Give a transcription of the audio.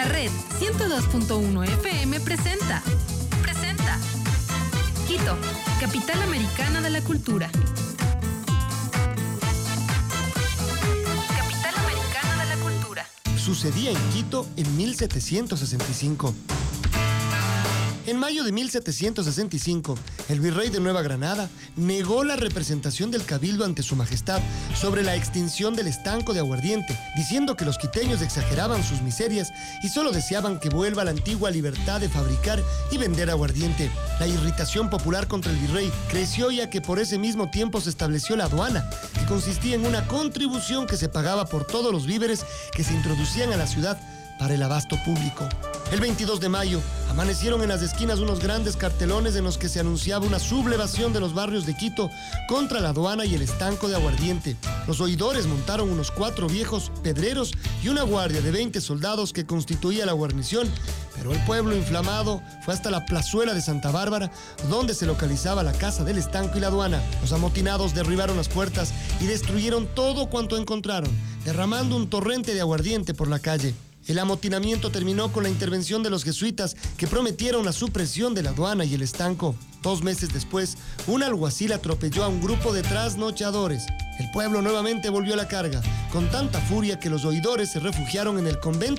La red 102.1 FM presenta Quito, capital americana de la cultura. Capital americana de la cultura. Sucedía en Quito en 1765. En mayo de 1765, el virrey de Nueva Granada negó la representación del cabildo ante su majestad sobre la extinción del estanco de aguardiente, diciendo que los quiteños exageraban sus miserias y solo deseaban que vuelva la antigua libertad de fabricar y vender aguardiente. La irritación popular contra el virrey creció ya que por ese mismo tiempo se estableció la aduana, que consistía en una contribución que se pagaba por todos los víveres que se introducían a la ciudad para el abasto público. El 22 de mayo, amanecieron en las esquinas unos grandes cartelones en los que se anunciaba una sublevación de los barrios de Quito contra la aduana y el estanco de aguardiente. Los oidores montaron unos 4 viejos pedreros y una guardia de 20 soldados que constituía la guarnición, pero el pueblo inflamado fue hasta la plazuela de Santa Bárbara, donde se localizaba la casa del estanco y la aduana. Los amotinados derribaron las puertas y destruyeron todo cuanto encontraron, derramando un torrente de aguardiente por la calle. El amotinamiento terminó con la intervención de los jesuitas, que prometieron la supresión de la aduana y el estanco. 2 meses después, un alguacil atropelló a un grupo de trasnochadores. El pueblo nuevamente volvió a la carga, con tanta furia que los oidores se refugiaron en el convento